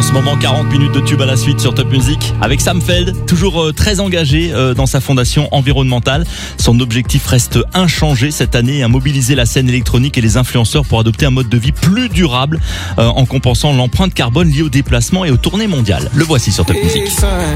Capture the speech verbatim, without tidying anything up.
ce moment, quarante minutes de tube à la suite sur Top Music avec Sam Feld, toujours euh, très engagé euh, dans sa fondation environnementale. Son objectif reste inchangé cette année, à mobiliser la scène électronique et les influenceurs pour adopter un mode de vie plus durable euh, en compensant l'empreinte carbone liée aux déplacements et aux tournées mondiales. Le voici sur Top Music.